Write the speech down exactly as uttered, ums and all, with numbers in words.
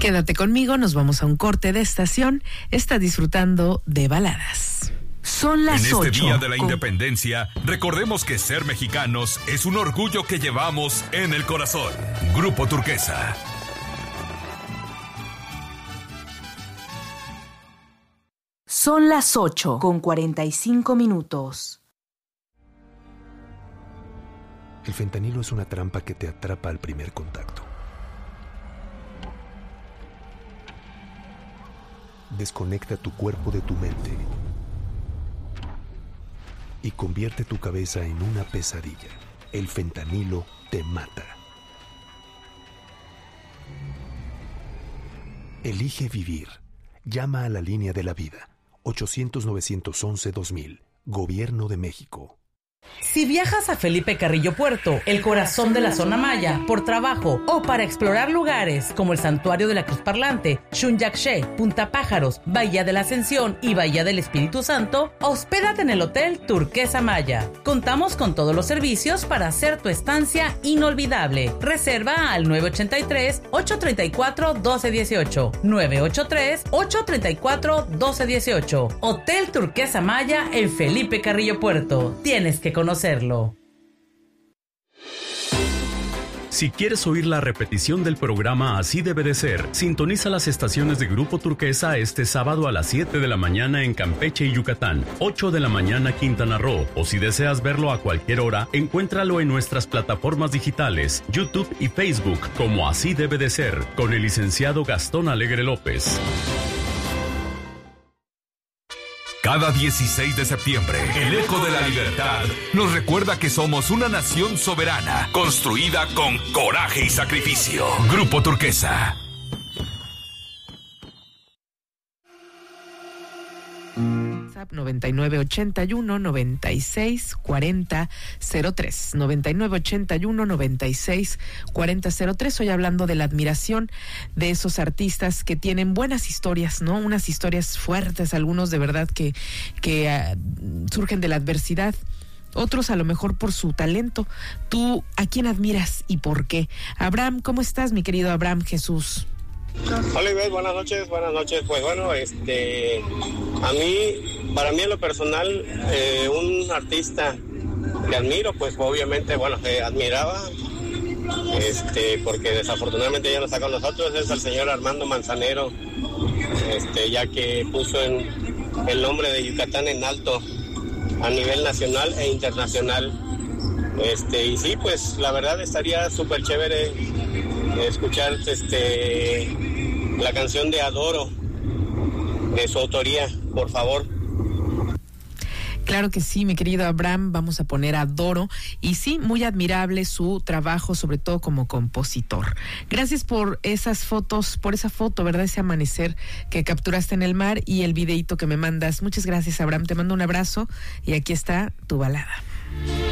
Quédate conmigo, nos vamos a un corte de estación. Estás disfrutando de baladas. Son las ocho. En este ocho. Día de la Con... Independencia, recordemos que ser mexicanos es un orgullo que llevamos en el corazón. Grupo Turquesa. Son las ocho con cuarenta y cinco minutos. El fentanilo es una trampa que te atrapa al primer contacto. Desconecta tu cuerpo de tu mente y convierte tu cabeza en una pesadilla. El fentanilo te mata. Elige vivir. Llama a la línea de la vida. ochocientos, novecientos once, dos mil. Gobierno de México. Si viajas a Felipe Carrillo Puerto, el corazón de la zona maya, por trabajo o para explorar lugares como el Santuario de la Cruz Parlante, Xunyaxché, Punta Pájaros, Bahía de la Ascensión y Bahía del Espíritu Santo, hospédate en el Hotel Turquesa Maya. Contamos con todos los servicios para hacer tu estancia inolvidable. Reserva al nueve ocho tres, ocho tres cuatro, uno dos uno ocho, nueve ocho tres, ocho tres cuatro, uno dos uno ocho. Hotel Turquesa Maya en Felipe Carrillo Puerto. Tienes que conocerlo. Si quieres oír la repetición del programa Así Debe de Ser, sintoniza las estaciones de Grupo Turquesa este sábado a las siete de la mañana en Campeche y Yucatán, ocho de la mañana Quintana Roo, o si deseas verlo a cualquier hora, encuéntralo en nuestras plataformas digitales, YouTube y Facebook, como Así Debe de Ser, con el licenciado Gastón Alegre López. Cada dieciséis de septiembre, el Eco de la Libertad nos recuerda que somos una nación soberana, construida con coraje y sacrificio. Grupo Turquesa. noventa y nueve ochenta y uno, noventa y seis, cuarenta, cero tres. noventa y nueve ochenta y uno, noventa y seis, cuarenta, cero tres. Hoy hablando de la admiración de esos artistas que tienen buenas historias, ¿no? Unas historias fuertes, algunos de verdad que, que uh, surgen de la adversidad. Otros a lo mejor por su talento. ¿Tú a quién admiras y por qué? Abraham, ¿cómo estás, mi querido Abraham Jesús? Hola, Ivette, buenas noches, buenas noches. Pues bueno, este, a mí, para mí en lo personal, eh, un artista que admiro, pues obviamente, bueno, que admiraba, este, porque desafortunadamente ya no está con nosotros, es el señor Armando Manzanero, este, ya que puso en, el nombre de Yucatán en alto a nivel nacional e internacional. Este, y sí, pues la verdad estaría súper chévere escuchar este la canción de Adoro, de su autoría, por favor. Claro que sí, mi querido Abraham, vamos a poner Adoro. Y sí, muy admirable su trabajo, sobre todo como compositor. Gracias por esas fotos, por esa foto, ¿verdad? Ese amanecer que capturaste en el mar y el videíto que me mandas. Muchas gracias, Abraham, te mando un abrazo y aquí está tu balada.